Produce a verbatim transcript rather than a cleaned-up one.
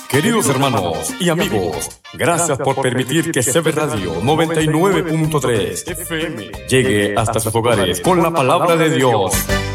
Queridos hermanos y amigos, gracias por permitir que C B Radio noventa y nueve punto tres F M llegue hasta sus hogares con la palabra de Dios.